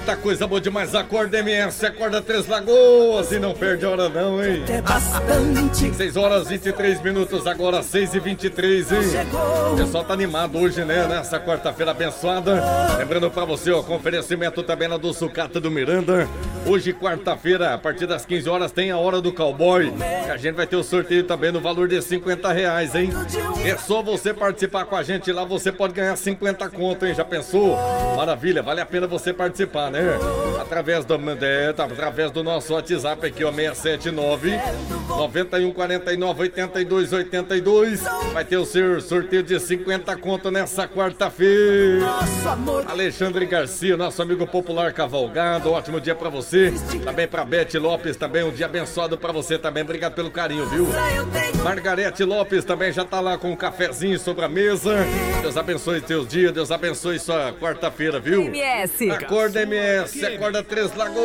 Eita, coisa boa demais. Acorda MS, acorda Três Lagoas e não perde a hora não, hein? 6 horas 23 minutos, agora 6h23, hein? O pessoal tá animado hoje, né? Nessa quarta-feira abençoada. Lembrando pra você, ó, com oferecimento também na do Sucata do Miranda. Hoje, quarta-feira, a partir das 15 horas, tem a Hora do Cowboy. A gente vai ter o sorteio também no valor de R$50, hein? É só você participar com a gente lá, você pode ganhar 50 conto, hein? Já pensou? Maravilha, vale a pena você participar, né? Através do nosso WhatsApp aqui, ó, 679 9149 8282. Vai ter o seu sorteio de 50 conto nessa quarta-feira. Alexandre Garcia, nosso amigo popular cavalgado, ótimo dia pra você. Também pra Bete Lopes, também um dia abençoado pra você também. Obrigado pelo carinho, viu? Margarete Lopes também já tá lá com um cafezinho sobre a mesa. Deus abençoe seus dias, Deus abençoe sua quarta-feira, viu? MS. Acorda MS, acorda Três Lagoas.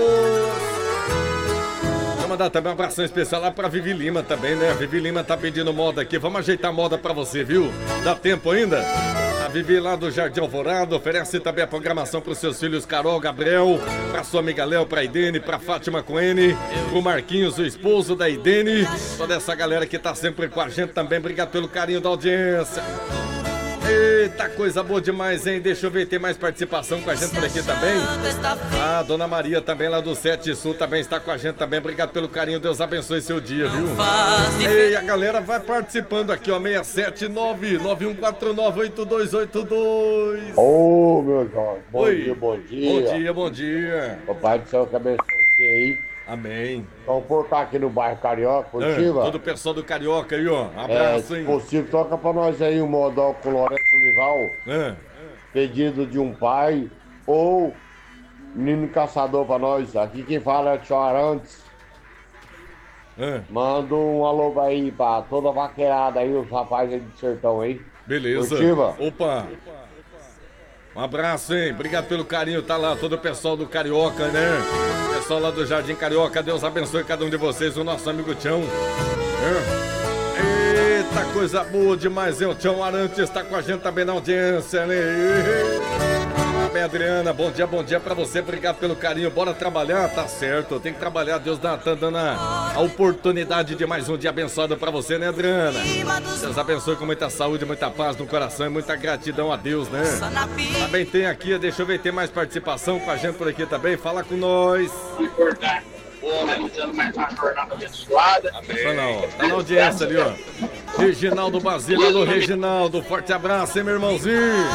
Vou mandar também um abração especial lá pra Vivi Lima também, né? A Vivi Lima tá pedindo moda aqui. Vamos ajeitar a moda pra você, viu? Dá tempo ainda? A Vivi lá do Jardim Alvorada oferece também a programação pros seus filhos Carol, Gabriel, pra sua amiga Léo, pra Idene, pra Fátima Coene, pro Marquinhos, o esposo da Idene. Toda essa galera que tá sempre com a gente também. Obrigado pelo carinho da audiência. Eita, coisa boa demais, hein? Deixa eu ver, tem mais participação com a gente por aqui também. Ah, Dona Maria também lá do Sete Sul também está com a gente também. Obrigado pelo carinho, Deus abençoe seu dia, viu? E a galera vai participando aqui, ó, 679-9149-8282. Ô, meu Jorge, bom Oi. dia, bom dia. Bom dia, bom dia. O Pai do Céu que abençoe você aí. Amém. Vamos portar aqui no bairro Carioca, Curitiba. Todo o pessoal do Carioca aí, ó. Um abraço, Se hein? possível, toca pra nós aí um modal com Lourenço Lival. Pedido de um pai ou menino caçador pra nós. Aqui quem fala é o Tio Arantes. Manda um alô aí pra toda a vaqueirada aí, os rapazes aí do sertão aí. Beleza. Curitiba. Opa. Um abraço, hein? Obrigado pelo carinho. Tá lá todo o pessoal do Carioca, né? Pessoal lá do Jardim Carioca. Deus abençoe cada um de vocês. O nosso amigo Tião. Eita, coisa boa demais, hein? O Tião Arantes está com a gente também na audiência, né? Bem, Adriana, bom dia pra você. Obrigado pelo carinho. Bora trabalhar? Tá certo. Tem que trabalhar. Deus tá dando a oportunidade de mais um dia abençoado pra você, né, Adriana? Deus abençoe com muita saúde, muita paz no coração e muita gratidão a Deus, né? Também tem aqui, deixa eu ver, tem mais participação com a gente por aqui também. Fala com nós. Tá na audiência ali, ó. Reginaldo Basílio, alô, Reginaldo. Forte abraço, hein, meu irmãozinho.